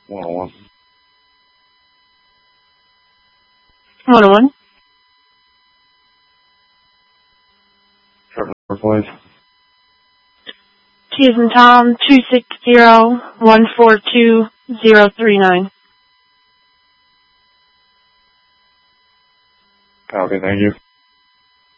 101. 101. Truck number, please. T as in Tom, 260-142-039. Okay, thank you.